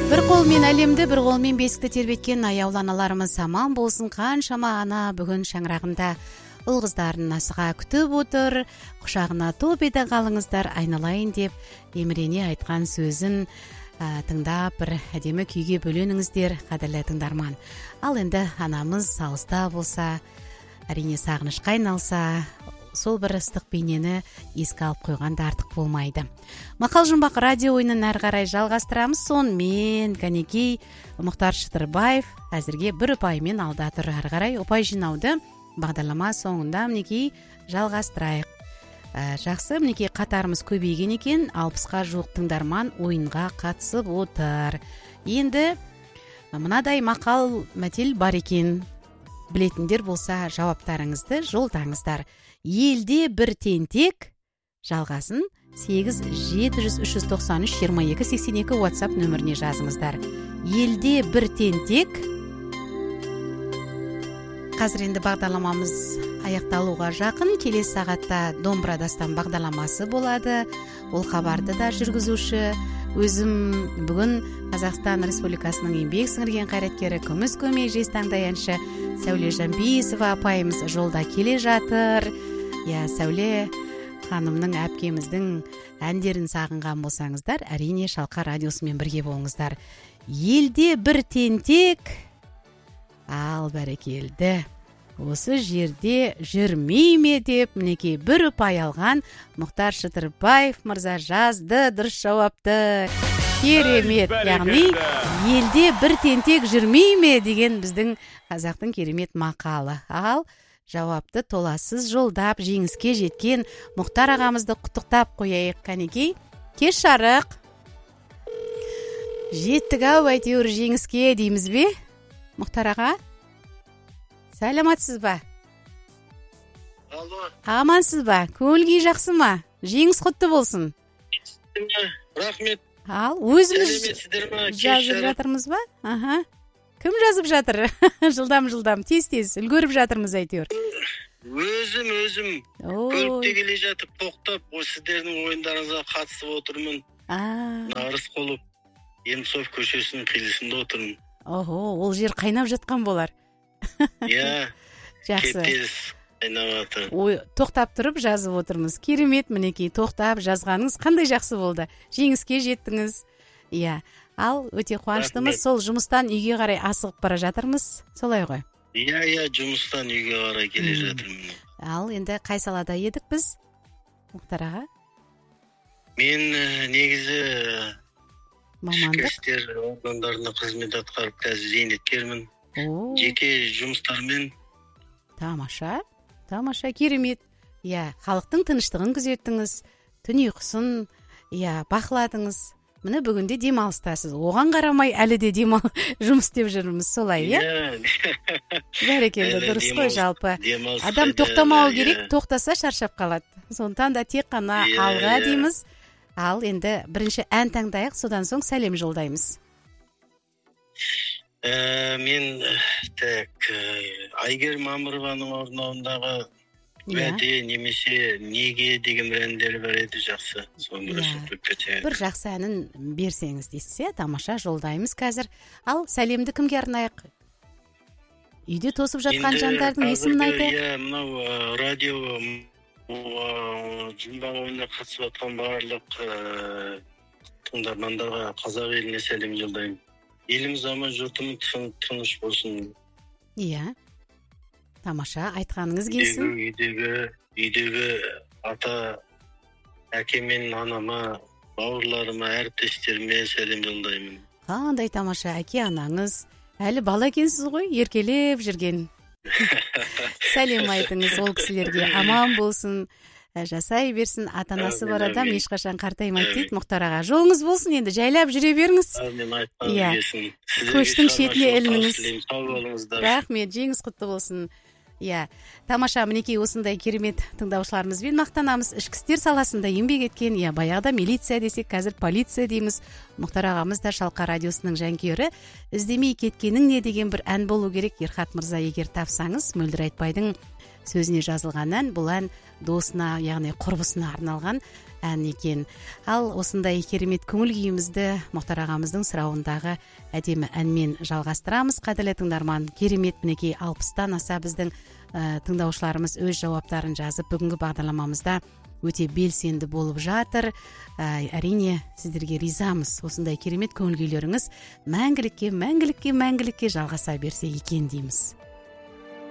Бір қолмен әлемді, бір қолмен бесікті тербеткен аяулы аналарымыз аман болсын. Қаншама ана бүгін шаңырағында ұл қыздарын асыға күтіп отыр. Құшағына топ ете қалыңыздар, айналайын деп емірене айтқан сөзін тыңдап бір әдемі күйге бөленіңіздер, қадірлі тыңдарман. Ал енді анамыз алыста болса, әрине сағынышқа айналса, сол бір ыстық бейнені еске алып қойғанда артық болмайды. Мақал жұмбақ радио ойынын әрі қарай жалғастырамыз. Сонымен кәнекей Мұхтар Шытырбаев әзірге бір ұпаймен алда тұр. Әрі қарай ұпай жинауды бағдарлама соңында мінекей жалғастырайық. Жақсы, мінекей қатарымыз көбейген екен, 60-қа жуық тыңдарман ойынға қатысып отыр. Енді мынадай мақал мәтел бар екен. Білетіндер болса жауаптарыңызды жолдаңыздар. Елде бір тентек, жалғасын 8-700-393-22-82 WhatsApp нөміріне жазыңыздар. Елде бір тентек. Қазір енді бағдарламамыз аяқталуға жақын. Келесі сағатта домбыра дастан бағдарламасы болады. Ол хабарды да жүргізуші өзім бүгін Қазақстан Республикасының еңбек сіңірген қайраткері, күміс көмей жез таңдай әнші Сәуле Жамбиеваева апайымыз жолда келе жатыр. Сәуле ханымның әпкеміздің әндерін сағынған болсаңыздар, әрине Шалқа радиосымен бірге болыңыздар. Елде бір тентек, ал бәрекелді, осы жерде жүрмей ме деп мінекей бір ұпай алған Мұхтар Шытырбаев мырза жазды дұрыс жауапты. Керемет, яғни елде бір тентек жүрмей ме деген біздің қазақтың керемет мақалы. Ал жауапты толассыз жолдап жеңіске жеткен Мұхтар ағамызды құттықтап қояйық. Кәнекей, кеш жарық. Жеттік ау әйтеуір жеңіске дейміз бе? Мұхтар аға, сәлематсыз ба? Алло. Амансыз ба? Көңіл-күй жақсы ма? Жеңіс құтты болсын. Рахмет. Ал өзіміз жазып жатырмыз ба? Аха. Кім жазып жатыр? Жылдам, тез, үлгеріп жатырмыз әйтеуір. Өзім. Көлікте келе жатып тоқтап, сіздердің ойындарыңызға қатысып отырмын. Нарысқұлов, Емсов көшесінің қиылысында отырмын. Ол жер қайнап жатқан болар. Иә. Жақсы. Кептес қайнап жатыр. Тоқтап тұрып жазып отырмыз. Керемет, мінекей тоқтап жазғаныңыз қандай жақсы болды. Жеңіске жеттіңіз. Иә. Ал өте қуаныштымыз. Сол жұмыстан үйге қарай асығып бара жатырмыз. Солай ғой. Иә, жұмыстан үйге қарай келе жатырмын. Ал енді қай салада едік біз? Мұхтар аға? Мен негізі мамандық ішкі істер органдарында қызмет атқарып қазір зейнеткермін. Жеке жұмыстармен. Тамаша, керемет. Иә, халықтың тыныштығын күзеттіңіз, түн ұйқысын бақыладыңыз. Міне бүгінде демалыстасыз. Оған қарамай әлі де жұмыс істеп жүрміз, солай, иә? Бәрекелді, дұрыс қой жалпы. Адам тоқтамау керек, тоқтаса шаршап қалады. Сондықтан да тек қана алға дейміз. Ал енді бірінші ән таңдайық, содан соң сәлем жолдаймыз. Мен Айгер Мамырованың орындауындағы уәде немесе неге деген әндері бар еді, жақсы. Бір жақсы әнін берсеңіз дейсіз, тамаша жолдаймыз қазір. Ал сәлемді кімге арнайық? Үйде тосып жатқан жандардың есімін айтайық. Мынау радио жұмбақ ойынына қатысып жатқан барлық тыңдармандарға, қазақ еліне сәлем жолдаймын. Еліміз аман, жұртымыз тыныш болсын. Иә. Тамаша, айтқаныңыз келсін. Үйдегі ата, әкемен анама, бауырларыма, әріптестеріме сәлем жолдаймын. Қандай тамаша, әке анаңыз. Әлі бала екенсіз ғой, еркелеп жүрген. Сәлем айтыңыз ол кісілерге, аман болсын, жасай берсін. Ата-анасы бар адам ешқашан қартаймайды дейді Мұхтар аға. Жолыңыз болсын, енді жайлап жүре беріңіз. Көштің шетіне ілініңіз. Рахмет, жеңіс құтты болсын. Иә, тамаша, мінекей осындай керемет тыңдаушыларымызбен мақтанамыз. Ішкі істер саласында еңбек еткен, баяғыда милиция десек, қазір полиция дейміз. Мұхтар ағамыз да Шалқа радиосының жанкүйері. Іздемей кеткенің не деген бір ән болу керек. Ерхат мырза, егер тапсаңыз, Мөлдір Айтбайдың сөзіне жазылған ән. Бұл ән досына, яғни құрбысына арналған ән екен. Ал осындай керемет көңіл күйімізді Мұхтар ағамыздың сұрауындағы әдемі әнмен жалғастырамыз. Қадірлі тыңдарман, керемет мінекей 60-тан аса біздің тыңдаушыларымыз өз жауаптарын жазып, бүгінгі бағдарламамызда өте белсенді болып жатыр. Әрине сіздерге ризамыз. Осындай керемет көңіл күйлеріңіз мәңгілікке жалғаса берсе екен дейміз.